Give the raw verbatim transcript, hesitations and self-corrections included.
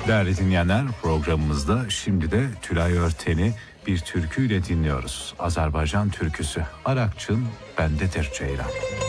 Değerli dinleyenler, programımızda şimdi de Tülay Örten'i bir türküyle dinliyoruz. Azerbaycan türküsü Arakçın Bendedir Ceylan.